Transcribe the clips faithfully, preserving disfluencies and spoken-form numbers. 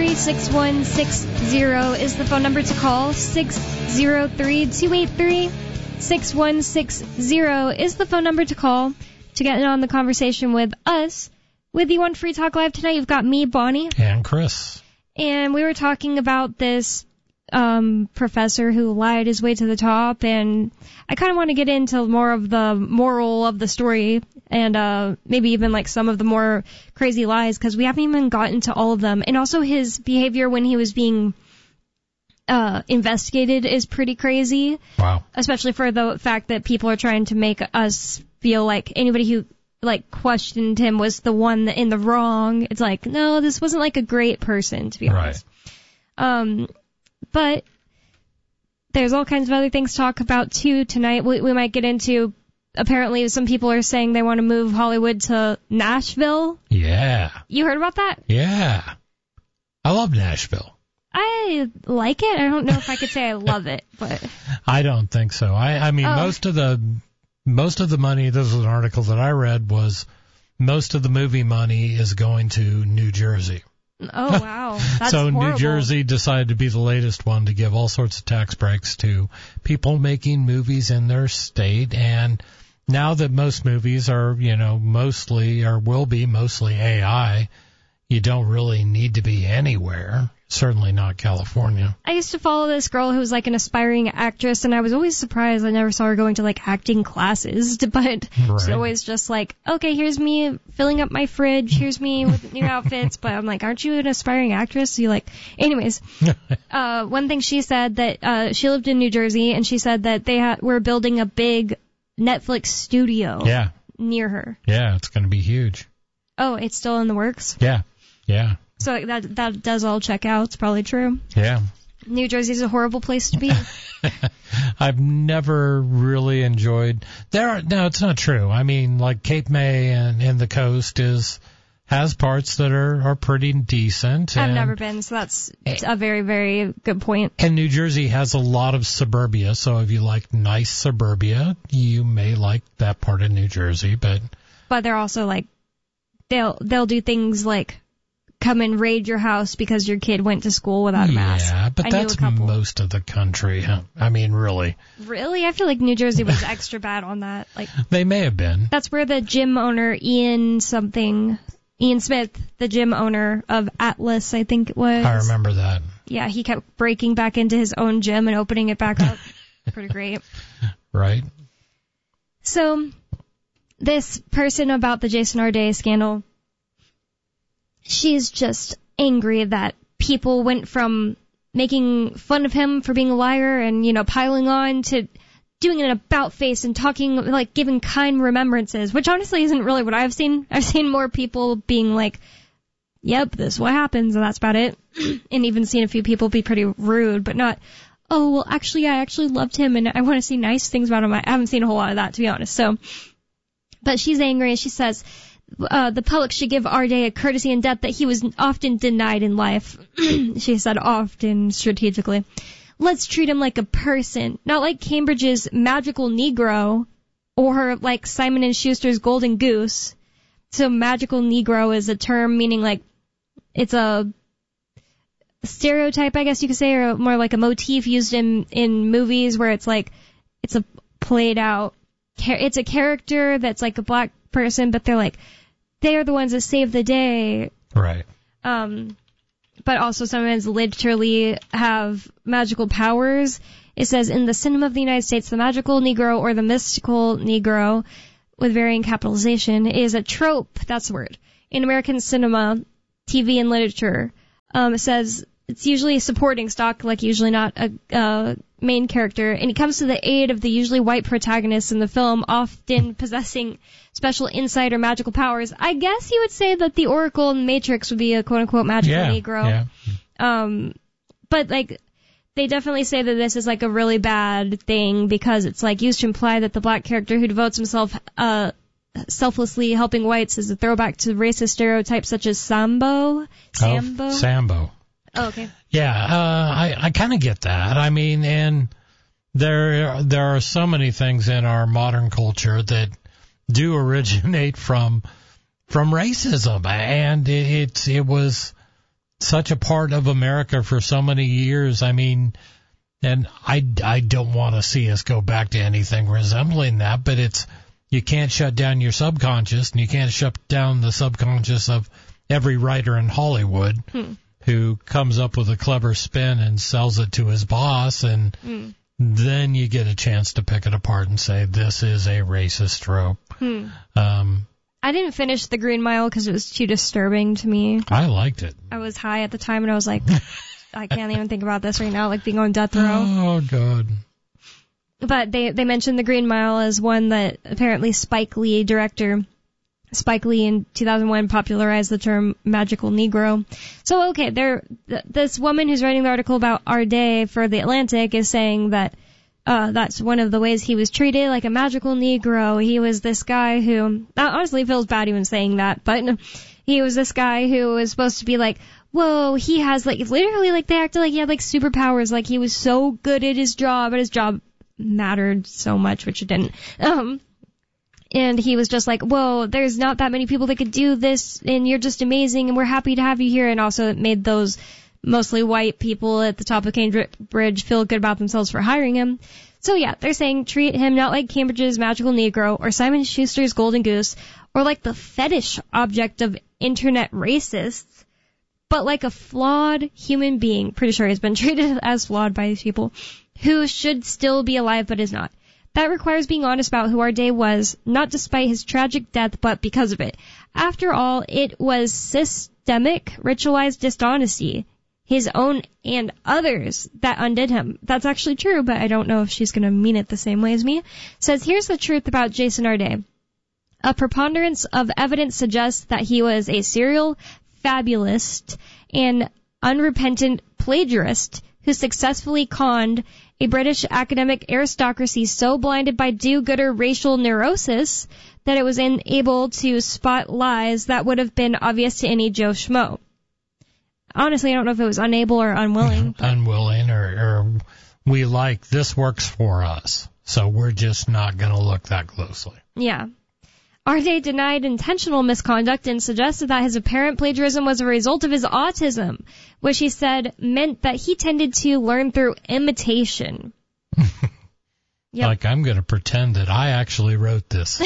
three, six one six zero is the phone number to call. six zero three, two eight three, six one six zero is the phone number to call to get in on the conversation with us. With you on Free Talk Live tonight, you've got me, Bonnie. And Chris. And we were talking about this um, professor who lied his way to the top, and I kind of want to get into more of the moral of the story and uh, maybe even like some of the more crazy lies, because we haven't even gotten to all of them. And also his behavior when he was being uh, investigated is pretty crazy. Wow. Especially for the fact that people are trying to make us feel like anybody who like questioned him was the one in the wrong. It's like, no, this wasn't like a great person, to be honest. Right. Um, but there's all kinds of other things to talk about too tonight. We, we might get into, apparently some people are saying they want to move Hollywood to Nashville. Yeah. You heard about that? Yeah. I love Nashville. I like it. I don't know if I could say I love it, but I don't think so. I, I mean, oh. most of the Most of the money, this was an article that I read, was most of the movie money is going to New Jersey. Oh, wow. That's so horrible. New Jersey decided to be the latest one to give all sorts of tax breaks to people making movies in their state. And now that most movies are, you know, mostly or will be mostly A I, you don't really need to be anywhere. Certainly not California. I used to follow this girl who was like an aspiring actress, and I was always surprised I never saw her going to like acting classes, but right. She's always just like, okay, here's me filling up my fridge, here's me with new outfits, but I'm like, aren't you an aspiring actress? So you like, anyways, uh, one thing she said that, uh, she lived in New Jersey, and she said that they ha- were building a big Netflix studio yeah. near her. Yeah, it's going to be huge. Oh, it's still in the works? Yeah, yeah. So that that does all check out. It's probably true. Yeah. New Jersey's a horrible place to be. I've never really enjoyed. There are, no, it's not true. I mean, like Cape May and, and the coast is has parts that are, are pretty decent. I've and, never been, so that's a very, very good point. And New Jersey has a lot of suburbia, so if you like nice suburbia, you may like that part of New Jersey. But but they're also like they'll they'll do things like come and raid your house because your kid went to school without a mask. Yeah, but I that's most of the country. Huh? I mean, really. Really? I feel like New Jersey was extra bad on that. Like they may have been. That's where the gym owner, Ian something, Ian Smith, the gym owner of Atlas, I think it was. I remember that. Yeah, he kept breaking back into his own gym and opening it back up. Pretty great. Right. So, this person about the Jason Arday scandal, she's just angry that people went from making fun of him for being a liar and, you know, piling on to doing an about face and talking, like, giving kind remembrances, which honestly isn't really what I've seen. I've seen more people being like, yep, this is what happens, and that's about it. And even seen a few people be pretty rude, but not, oh, well, actually, I actually loved him and I want to see nice things about him. I haven't seen a whole lot of that, to be honest. So, but she's angry and she says, Uh, the public should give Arday a courtesy in death that he was often denied in life. She said often, strategically. Let's treat him like a person, not like Cambridge's magical Negro or like Simon and Schuster's golden goose. So magical Negro is a term meaning like it's a stereotype, I guess you could say, or more like a motif used in, in movies where it's like it's a played out, it's a character that's like a black person, but they're like, they are the ones that save the day. Right. Um, but also sometimes literally have magical powers. It says, in the cinema of the United States, the magical Negro or the mystical Negro, with varying capitalization, is a trope, that's the word, in American cinema, T V, and literature. Um, it says it's usually a supporting stock, like usually not a uh, main character, and he comes to the aid of the usually white protagonist in the film, often possessing special insight or magical powers. I guess you would say that the Oracle and Matrix would be a quote-unquote magical yeah, Negro. Yeah. Um, but, like, they definitely say that this is, like, a really bad thing because it's, like, used to imply that the black character who devotes himself uh, selflessly helping whites is a throwback to racist stereotypes such as Sambo. Sambo? Oh, Sambo. Oh, okay. Yeah, uh, I, I kind of get that. I mean, and there there are so many things in our modern culture that do originate from from racism, and it it, it was such a part of America for so many years. I mean, and I, I don't want to see us go back to anything resembling that, but it's, you can't shut down your subconscious, and you can't shut down the subconscious of every writer in Hollywood hmm. who comes up with a clever spin and sells it to his boss, and hmm. then you get a chance to pick it apart and say, this is a racist trope. Hmm. Um, I didn't finish The Green Mile because it was too disturbing to me. I liked it. I was high at the time, and I was like, I can't even think about this right now, like being on death row. Oh, God. But they, they mentioned The Green Mile as one that apparently Spike Lee, director Spike Lee in two thousand one, popularized the term magical Negro. So, okay, there, th- this woman who's writing the article about our day for The Atlantic is saying that uh, that's one of the ways he was treated, like a magical Negro. He was this guy who, uh, honestly, it feels bad even saying that, but he was this guy who was supposed to be like, whoa, he has, like, literally, like, they acted like he had, like, superpowers, like he was so good at his job, and his job mattered so much, which it didn't. Um, and he was just like, whoa, there's not that many people that could do this, and you're just amazing, and we're happy to have you here. And also it made those mostly white people at the top of Cambridge feel good about themselves for hiring him. So yeah, they're saying treat him not like Cambridge's magical Negro or Simon Schuster's golden goose or like the fetish object of internet racists, but like a flawed human being. Pretty sure he's been treated as flawed by these people, who should still be alive but is not. That requires being honest about who our day was, not despite his tragic death, but because of it. After all, it was systemic, ritualized dishonesty, his own and others, that undid him. That's actually true, but I don't know if she's going to mean it the same way as me. Says, here's the truth about Jason Arday. A preponderance of evidence suggests that he was a serial fabulist and unrepentant plagiarist who successfully conned a British academic aristocracy so blinded by do-gooder racial neurosis that it was unable to spot lies that would have been obvious to any Joe Schmo. Honestly, I don't know if it was unable or unwilling. But... Unwilling, or, or we like, this works for us, so we're just not going to look that closely. Yeah. Arday denied intentional misconduct and suggested that his apparent plagiarism was a result of his autism, which he said meant that he tended to learn through imitation. Yep. Like, I'm going to pretend that I actually wrote this.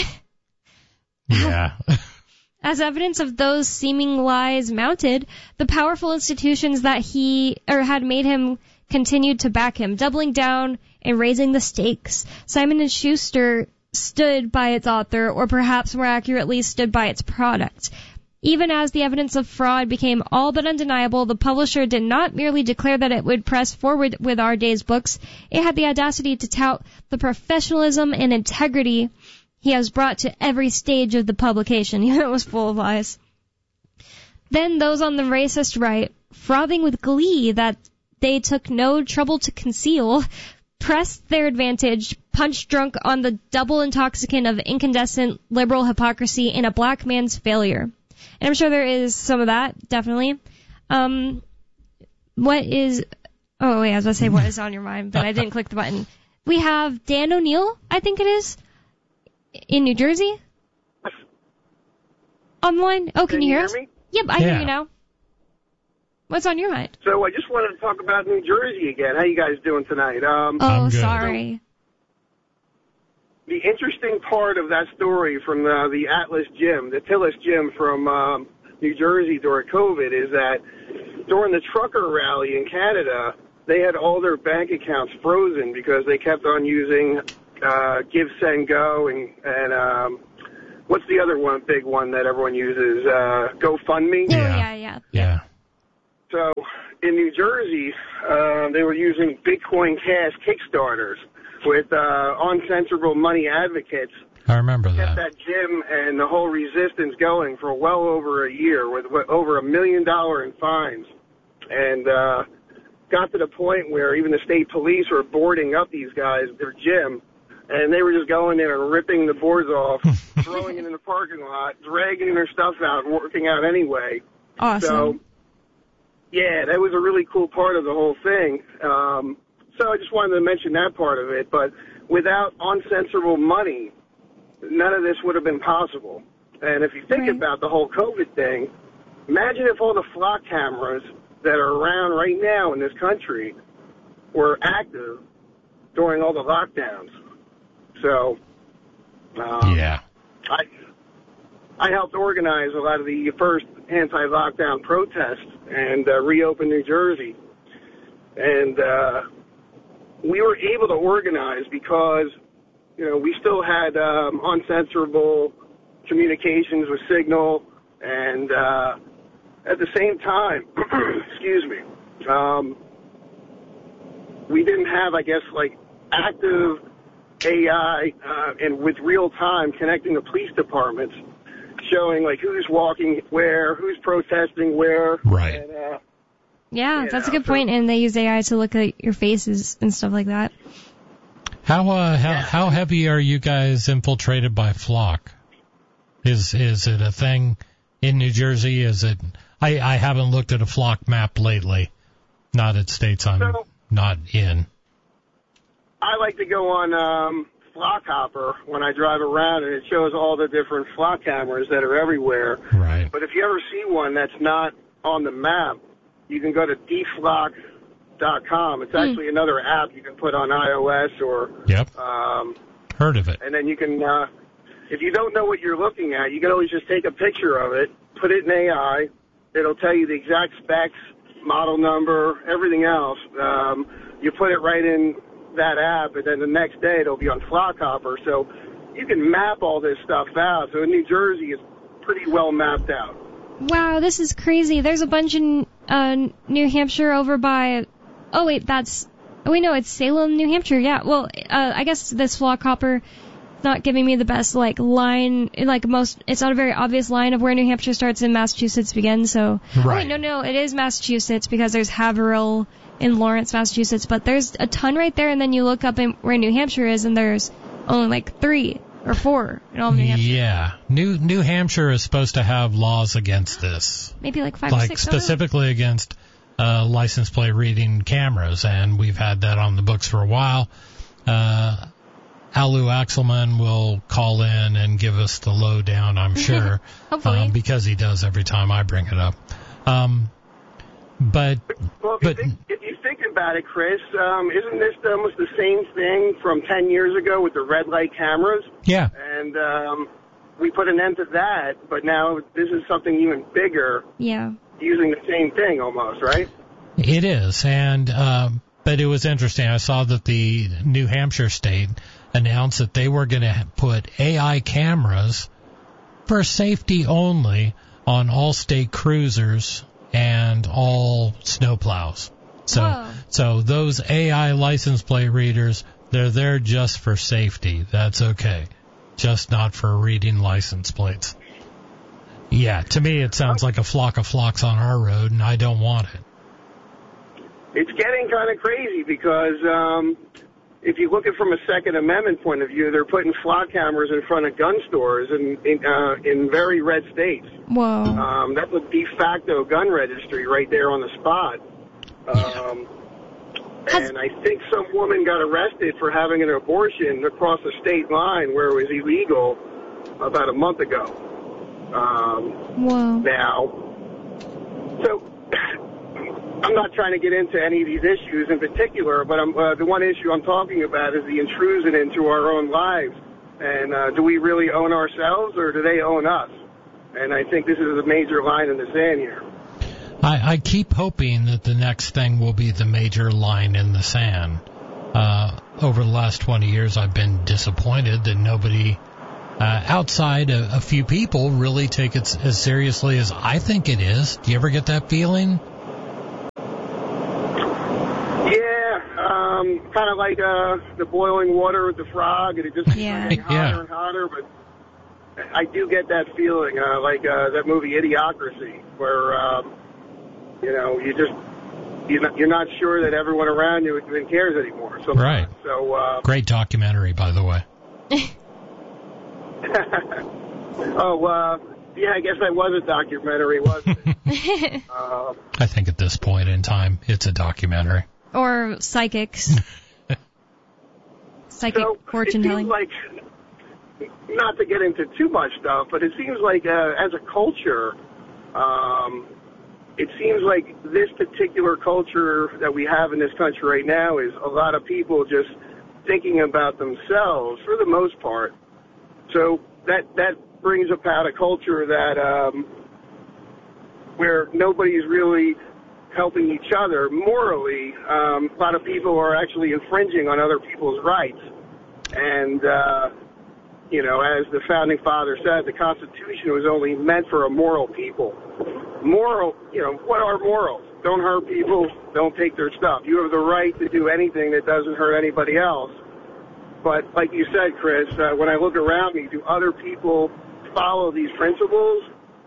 Yeah. As evidence of those seeming lies mounted, the powerful institutions that he or had made him continued to back him, doubling down and raising the stakes. Simon and Schuster stood by its author, or perhaps more accurately, stood by its product. Even as the evidence of fraud became all but undeniable, the publisher did not merely declare that it would press forward with our day's books. It had the audacity to tout the professionalism and integrity he has brought to every stage of the publication. It was full of lies. Then those on the racist right, frothing with glee that they took no trouble to conceal, pressed their advantage, punch drunk on the double intoxicant of incandescent liberal hypocrisy and a black man's failure. And I'm sure there is some of that, definitely. Um, what is... Oh, wait, I was about to say what is on your mind, but I didn't click the button. We have Dan O'Neill, I think it is, in New Jersey. Online. Oh, can, can you hear, hear us? Me? Yep, I yeah. hear you now. What's on your mind? So I just wanted to talk about New Jersey again. How you guys doing tonight? Um, oh, sorry. The interesting part of that story from the, the Atlas Gym, the Tillis Gym from um, New Jersey during COVID, is that during the trucker rally in Canada, they had all their bank accounts frozen because they kept on using uh, Give, Send, Go, and, and um, what's the other one, big one that everyone uses? Uh, GoFundMe? Oh, yeah, yeah. Yeah. So in New Jersey, uh, they were using Bitcoin Cash Kickstarters with uh, uncensorable money advocates. I remember that. Kept that gym and the whole resistance going for well over a year with, with over a million dollar in fines. And uh, got to the point where even the state police were boarding up these guys, their gym, and they were just going in and ripping the boards off, throwing it in the parking lot, dragging their stuff out, and working out anyway. Awesome. So, yeah, that was a really cool part of the whole thing. Um, so I just wanted to mention that part of it. But without uncensorable money, none of this would have been possible. And if you think right. about the whole COVID thing, imagine if all the flock cameras that are around right now in this country were active during all the lockdowns. So, um, yeah, I I helped organize a lot of the first anti-lockdown protests and uh, reopen New Jersey, and uh, we were able to organize because, you know, we still had um, uncensorable communications with Signal, and uh, at the same time, excuse me, um, we didn't have, I guess, like active A I uh, and with real time connecting the police departments, showing like who's walking where, who's protesting where. Right. And, uh, Yeah, that's know, a good point. And they use A I to look at your faces and stuff like that. How uh, how Yeah. how heavy are you guys infiltrated by Flock? Is is it a thing in New Jersey? Is it? I I haven't looked at a Flock map lately. Not at states I'm So- not in. I like to go on um, Flock Hopper when I drive around, and it shows all the different Flock cameras that are everywhere. Right. But if you ever see one that's not on the map, you can go to d flock dot com. It's actually another app you can put on iOS or, Yep. um, Heard of it. and then you can, uh, if you don't know what you're looking at, you can always just take a picture of it, put it in A I. It'll tell you the exact specs, model number, everything else. Um, you put it right in that app, and then the next day it'll be on Flock Hopper. So you can map all this stuff out. So in New Jersey, it's pretty well mapped out. Wow, this is crazy. There's a bunch in uh, New Hampshire over by... Oh, wait, that's... Oh, wait, no, it's Salem, New Hampshire. Yeah, well, uh, I guess this Flock Hopper is not giving me the best, like, line... Like, most... It's not a very obvious line of where New Hampshire starts and Massachusetts begins, so... Right. Oh, wait, no, no, it is Massachusetts because there's Haverhill in Lawrence, Massachusetts, but there's a ton right there, and then you look up in where New Hampshire is, and there's only, like, three or four in all of New Hampshire. Yeah. New New Hampshire is supposed to have laws against this. Maybe, like, five or Like six. I don't know. specifically against uh, license plate reading cameras, and we've had that on the books for a while. Uh, Alu Axelman will call in and give us the lowdown, I'm sure, Hopefully. um, because he does every time I bring it up. Um, but Well, if, but you think, if you think about it, Chris, um, isn't this almost the same thing from ten years ago with the red light cameras? yeah, And um, we put an end to that, but now this is something even bigger, Yeah. using the same thing almost, right? it is, and um, but it was interesting. I saw that the New Hampshire state announced that they were going to put A I cameras for safety only on all state cruisers and all snowplows. So, Whoa. so those A I license plate readers, they're there just for safety. That's okay. Just not for reading license plates. Yeah, to me it sounds like a flock of flocks on our road, and I don't want it. It's getting kind of crazy because um, if you look at it from a Second Amendment point of view, they're putting flock cameras in front of gun stores in in, uh, in very red states. Whoa. Um, that's a de facto gun registry right there on the spot. Um, Has- and I think some woman got arrested for having an abortion across the state line where it was illegal about a month ago. Um, Whoa. now, so I'm not trying to get into any of these issues in particular, but I'm, uh, the one issue I'm talking about is the intrusion into our own lives. And uh, do we really own ourselves, or do they own us? And I think this is a major line in the sand here. I, I keep hoping that the next thing will be the major line in the sand. Uh, over the last twenty years, I've been disappointed that nobody uh, outside a, a few people really take it as seriously as I think it is. Do you ever get that feeling? Yeah, um, kind of like uh, the boiling water with the frog, and it just keeps Yeah. getting hotter Yeah. and hotter. But I do get that feeling, uh, like uh, that movie Idiocracy, where um, you know you just you're not, you're not sure that everyone around you even cares anymore. So, Right. So, uh, Great documentary, by the way. oh, uh, yeah, I guess that was a documentary, wasn't it? uh, I think at this point in time, it's a documentary. Or psychics. Psychic so fortune it telling. seems like, not to get into too much stuff, but it seems like uh, as a culture, um, it seems like this particular culture that we have in this country right now is a lot of people just thinking about themselves for the most part. So that that brings about a culture that um, where nobody's really helping each other morally. Um, a lot of people are actually infringing on other people's rights. And, uh, you know, as the Founding Father said, the Constitution was only meant for a moral people. Moral, you know, what are morals? Don't hurt people, don't take their stuff. You have the right to do anything that doesn't hurt anybody else. But like you said, Chris, uh, when I look around me, do other people follow these principles?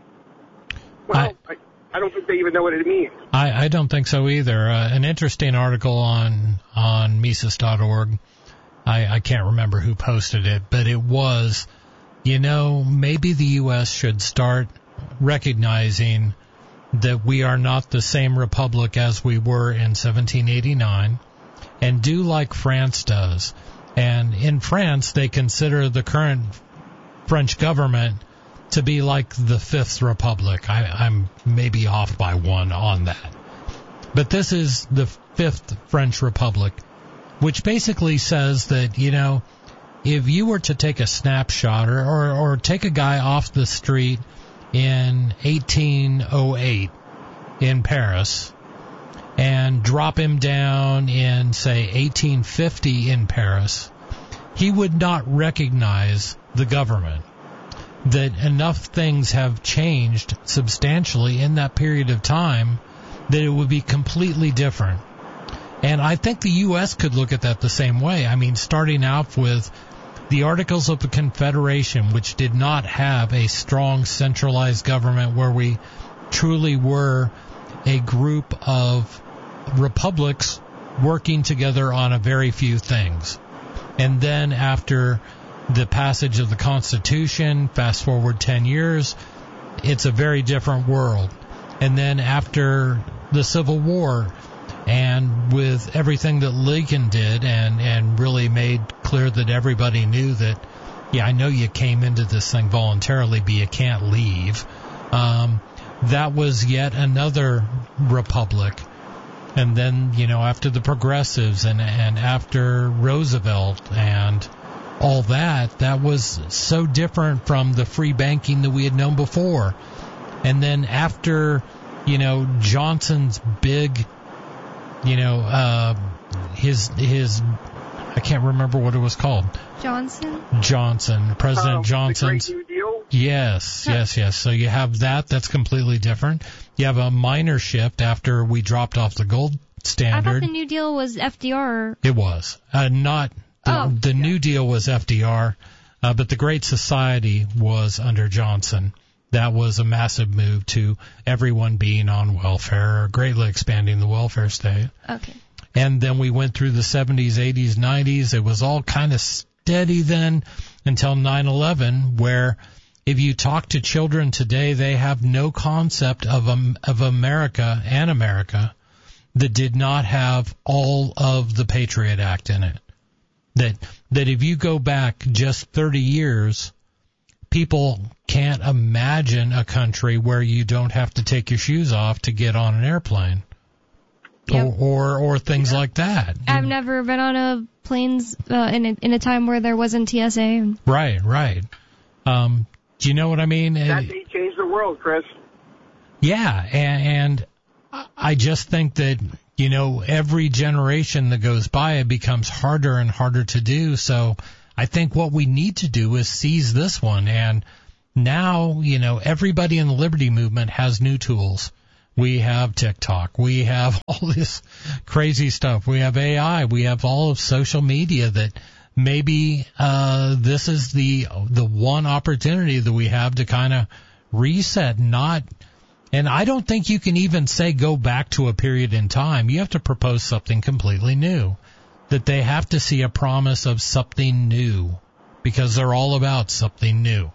Well, I, I, I don't think they even know what it means. I, I don't think so either. Uh, an interesting article on on Mises dot org. I, I can't remember who posted it, but it was, you know, maybe the U S should start recognizing that we are not the same republic as we were in seventeen eighty-nine, and do like France does. And in France, they consider the current French government to be like the Fifth Republic. I, I'm maybe off by one on that. But this is the Fifth French Republic, which basically says that, you know, if you were to take a snapshot or, or, or take a guy off the street in eighteen oh eight in Paris and drop him down in, say, eighteen fifty in Paris, he would not recognize the government. That enough things have changed substantially in that period of time that it would be completely different. And I think the U S could look at that the same way. I mean, starting out with the Articles of the Confederation, which did not have a strong centralized government where we truly were a group of republics working together on a very few things. And then after the passage of the Constitution, fast forward ten years, it's a very different world. And then after the Civil War, and with everything that Lincoln did and, and really made clear that everybody knew that, yeah, I know you came into this thing voluntarily, but you can't leave. Um, that was yet another republic. And then, you know, after the Progressives and, and after Roosevelt and all that, that was so different from the free banking that we had known before. And then after, you know, Johnson's big, you know, uh, his, his, I can't remember what it was called. Johnson? Johnson. President um, Johnson's. The Great New Deal? Yes, yes, yes. So you have that. That's completely different. You have a minor shift after we dropped off the gold standard. I thought the New Deal was F D R. It was. Uh, not, the, oh. the New Deal was F D R, uh, but the Great Society was under Johnson. That was a massive move to everyone being on welfare, greatly expanding the welfare state. Okay. And then we went through the seventies, eighties, nineties. It was all kind of steady then until nine eleven, where if you talk to children today, they have no concept of um, of America and America that did not have all of the Patriot Act in it. That that if you go back just thirty years, people can't imagine a country where you don't have to take your shoes off to get on an airplane. Yep. Or, or or things like that. I've never been on a planes uh, in a, in a time where there wasn't T S A. Right, right. Um, do you know what I mean? That day changed the world, Chris. Yeah, and, and I just think that, you know, every generation that goes by, it becomes harder and harder to do. So I think what we need to do is seize this one. And now, you know, everybody in the Liberty Movement has new tools. We have TikTok. We have all this crazy stuff. We have A I. We have all of social media that maybe uh, this is the the one opportunity that we have to kind of reset. Not, and I don't think you can even say go back to a period in time. You have to propose something completely new. That they have to see a promise of something new, because they're all about something new.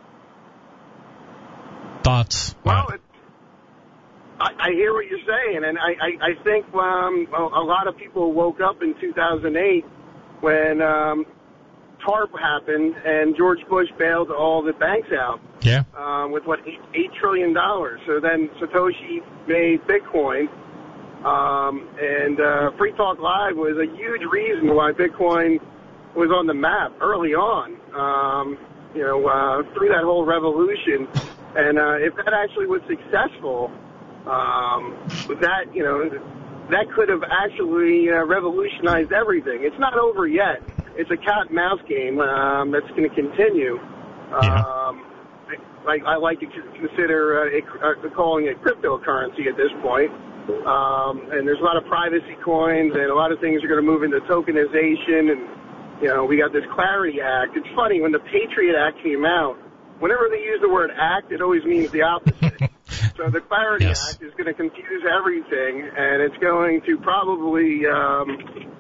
Thoughts? Well, it, I, I hear what you're saying, and I, I, I think um, a, a lot of people woke up in two thousand eight when um, TARP happened, and George Bush bailed all the banks out. Yeah. Um, with what eight, eight trillion dollars. So then Satoshi made Bitcoin, um, and uh, Free Talk Live was a huge reason why Bitcoin was on the map early on. Um, you know, uh, through that whole revolution, and uh, if that actually was successful, um, that you know, that could have actually uh, revolutionized everything. It's not over yet. It's a cat and mouse game um, that's going to continue. Yeah. Um, Like I like to consider uh, it, uh, calling it cryptocurrency at this point. Um, and there's a lot of privacy coins, and a lot of things are going to move into tokenization. And you know, we got this Clarity Act. It's funny, when the Patriot Act came out, whenever they use the word act, it always means the opposite. So the Clarity Yes. Act is going to confuse everything, and it's going to probably, um,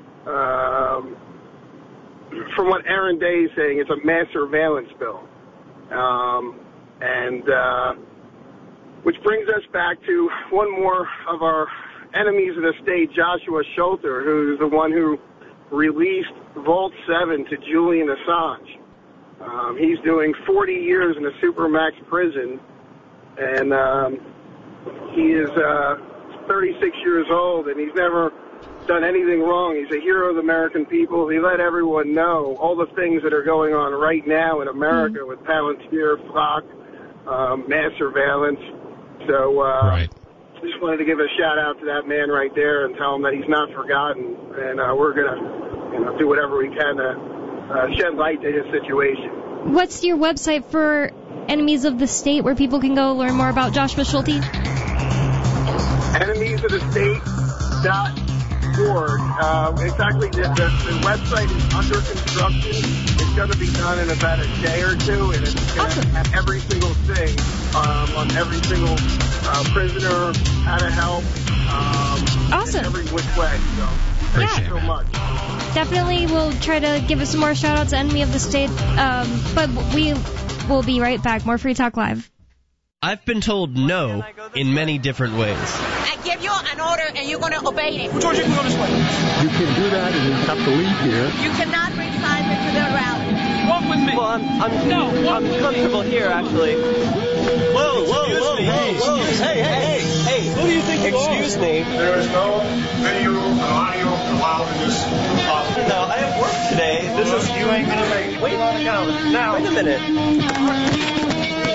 um, from what Aaron Day is saying, it's a mass surveillance bill. Um, and uh, which brings us back to one more of our enemies of the state, Joshua Schulter, who's the one who released Vault seven to Julian Assange. Um, he's doing forty years in a supermax prison, and um, he is uh, thirty-six years old, and he's never done anything wrong. He's a hero of the American people. He let everyone know all the things that are going on right now in America mm-hmm. with Palantir, Flock, um, mass surveillance. So uh, right. just wanted to give a shout out to that man right there and tell him that he's not forgotten, and uh, we're going to you know, do whatever we can to uh, shed light to his situation. What's your website for Enemies of the State where people can go learn more about Joshua Schulte? Enemies of the State dot org. Uh, exactly, the, the, the website is under construction. It's going to be done in about a day or two, and it's going to awesome. have every single thing um, on every single uh, prisoner, how to help, um, awesome. every which way. So, thank you so much. Definitely we'll try to give us some more shout-outs to Enemy of the State, um, but we will be right back. More Free Talk Live. I've been told no in many different ways. I give you an order and you're going to obey it. George, you can go this way. You can do that and you have to leave here. You cannot bring Simon to the rally. Walk with me. Well, I'm, I'm, no, I'm comfortable here, actually. Whoa, whoa, whoa, whoa, whoa. Hey, hey, hey, hey. Who do you think you are? Excuse me. There is no video or audio allowed in this office. No, I have work today. This is... You ain't going to make it. Wait, now. Wait a minute.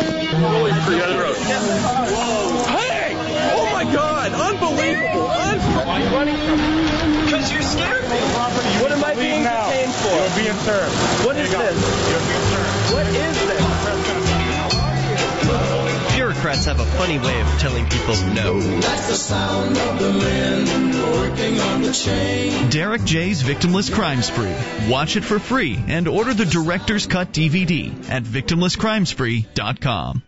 Hey! Oh my God! Unbelievable! Un- Why are you running from me? Because you're scared me. What am I being detained for? You're being served. What is this? You're being served. What is this? Bureaucrats have a funny way of telling people no. That's the sound of the men working on the chain. Derek J's Victimless Crime Spree. Watch it for free and order the Director's Cut D V D at victimless crime spree dot com.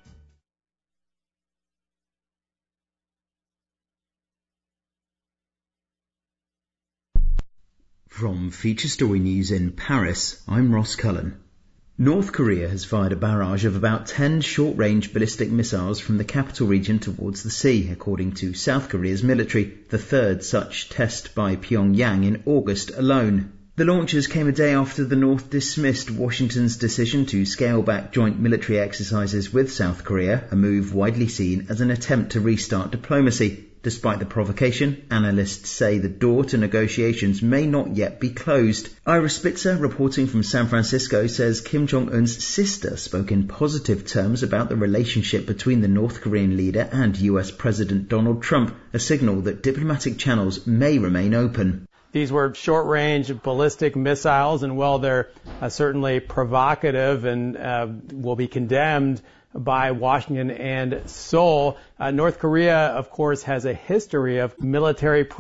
From Feature Story News in Paris, I'm Ross Cullen. North Korea has fired a barrage of about ten short-range ballistic missiles from the capital region towards the sea, according to South Korea's military, the third such test by Pyongyang in August alone. The launches came a day after the North dismissed Washington's decision to scale back joint military exercises with South Korea, a move widely seen as an attempt to restart diplomacy. Despite the provocation, analysts say the door to negotiations may not yet be closed. Ira Spitzer, reporting from San Francisco, says Kim Jong-un's sister spoke in positive terms about the relationship between the North Korean leader and U S President Donald Trump, a signal that diplomatic channels may remain open. These were short-range ballistic missiles, and while they're uh, certainly provocative and uh, will be condemned by Washington and Seoul, uh, North Korea, of course, has a history of military